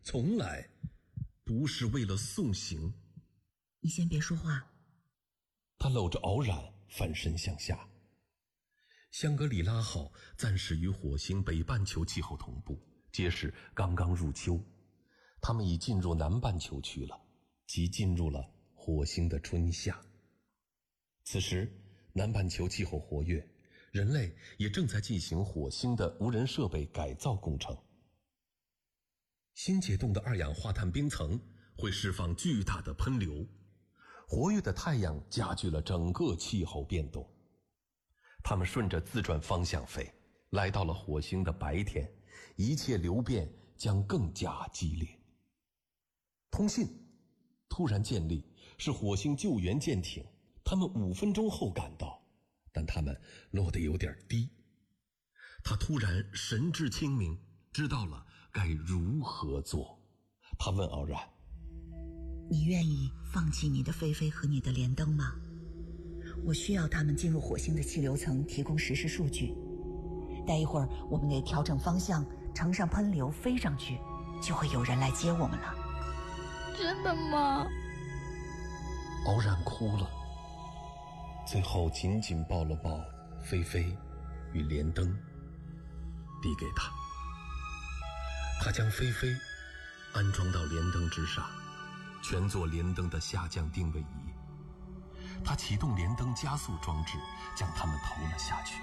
从来不是为了送行。 你先别说话。 他搂着敖然翻身向下。香格里拉号暂时与火星北半球气候同步，皆是刚刚入秋，他们已进入南半球区了，即进入了火星的春夏。此时南半球气候活跃，人类也正在进行火星的无人设备改造工程。新解冻的二氧化碳冰层会释放巨大的喷流，活跃的太阳加剧了整个气候变动。他们顺着自转方向飞，来到了火星的白天，一切流变将更加激烈。通信突然建立，是火星救援舰艇，他们5分钟后赶到，但他们落得有点低。他突然神志清明，知道了该如何做。他问敖然： 你愿意放弃你的菲菲和你的连登吗？我需要他们进入火星的气流层提供实时数据。待一会儿我们得调整方向，乘上喷流飞上去，就会有人来接我们了。 真的吗？ 敖然哭了，最后紧紧抱了抱菲菲与连登，递给他。他将菲菲安装到连登之上，全做连登的下降定位仪。他启动连登加速装置，将他们投了下去。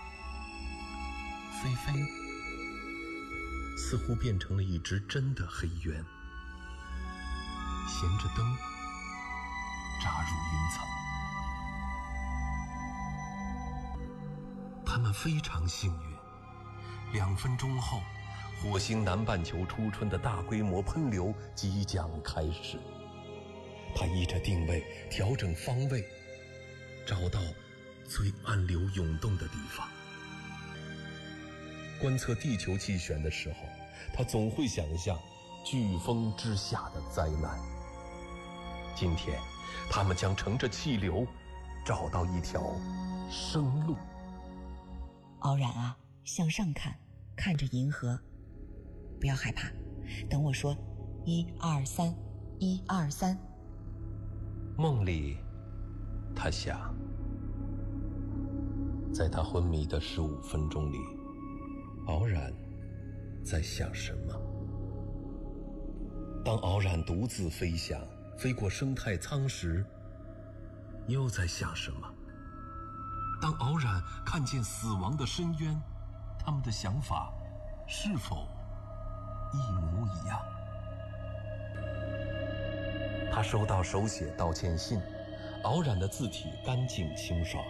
菲菲似乎变成了一只真的黑鸢，衔着灯扎入云层。他们非常幸运，2分钟后，火星南半球初春的大规模喷流即将开始。他依着定位调整方位，找到最暗流涌动的地方。观测地球气旋的时候，他总会想象飓风之下的灾难。今天他们将乘着气流找到一条生路。 敖然啊，向上看，看着银河，不要害怕，等我说1、2、3， 1、2、3。 梦里他想，在他昏迷的15分钟里，敖然在想什么？当敖然独自飞翔，飞过生态舱时，又在想什么？当敖然看见死亡的深渊，他们的想法是否一模一样？他收到手写道歉信，敖然的字体干净清爽。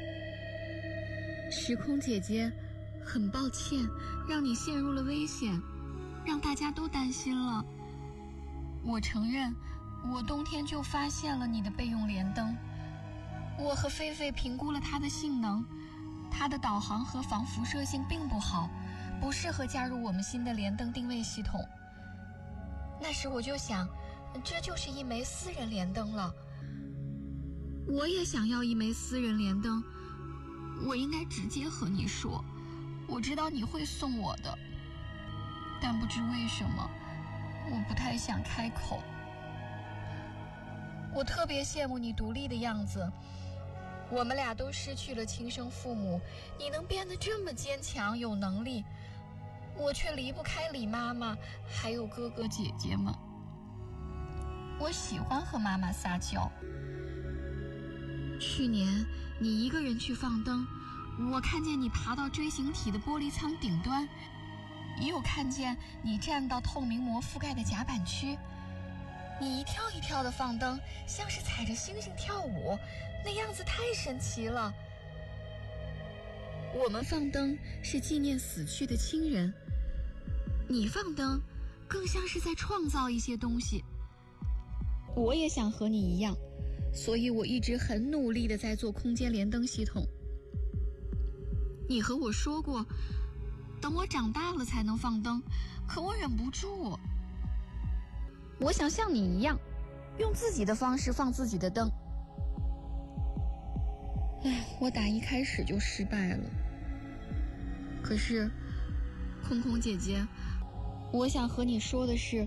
时空姐姐，很抱歉让你陷入了危险，让大家都担心了。我承认，我冬天就发现了你的备用连灯。我和菲菲评估了它的性能，它的导航和防辐射性并不好，不适合加入我们新的连灯定位系统。那时我就想，这就是一枚私人连灯了。我也想要一枚私人连灯，我应该直接和你说，我知道你会送我的，但不知为什么，我不太想开口。我特别羡慕你独立的样子，我们俩都失去了亲生父母，你能变得这么坚强有能力，我却离不开李妈妈还有哥哥姐姐们。我喜欢和妈妈撒娇。去年你一个人去放灯，我看见你爬到锥形体的玻璃舱顶端，也有看见你站到透明膜覆盖的甲板区。你一跳一跳的放灯，像是踩着星星跳舞，那样子太神奇了。我们放灯是纪念死去的亲人，你放灯更像是在创造一些东西。我也想和你一样，所以我一直很努力地在做空间联灯系统。你和我说过，等我长大了才能放灯，可我忍不住。我想像你一样，用自己的方式放自己的灯。我打一开始就失败了。可是，空空姐姐，我想和你说的是，